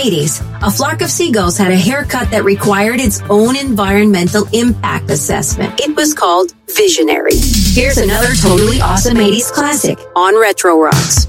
80s, a flock of seagulls had a haircut that required its own environmental impact assessment. It was called Visionary. Here's another totally awesome 80s classic on Retro Rocks.